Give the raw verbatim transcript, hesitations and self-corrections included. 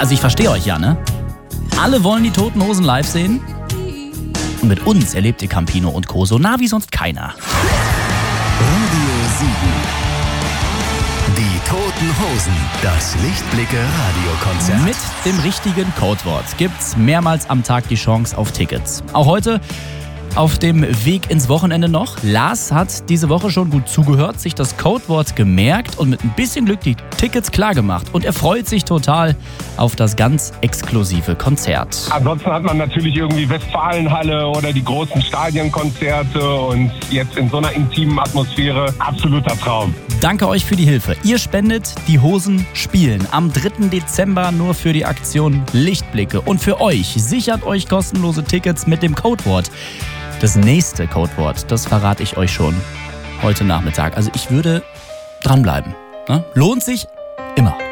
Also ich verstehe euch ja, ne? Alle wollen die Toten Hosen live sehen. Und mit uns erlebt ihr Campino und Co. so nah wie sonst keiner. Radio sieben. Die Toten Hosen. Das Lichtblicke-Radiokonzert. Mit dem richtigen Codewort gibt's mehrmals am Tag die Chance auf Tickets. Auch heute auf dem Weg ins Wochenende noch. Lars hat diese Woche schon gut zugehört, sich das Codewort gemerkt und mit ein bisschen Glück die Tickets klargemacht. Und er freut sich total auf das ganz exklusive Konzert. Ansonsten hat man natürlich irgendwie Westfalenhalle oder die großen Stadionkonzerte und jetzt in so einer intimen Atmosphäre absoluter Traum. Danke euch für die Hilfe. Ihr spendet, die Hosen spielen. Am dritten Dezember nur für die Aktion Lichtblicke. Und für euch sichert euch kostenlose Tickets mit dem Codewort. Das nächste Codewort, das verrate ich euch schon heute Nachmittag. Also ich würde dranbleiben. Ne? Lohnt sich immer.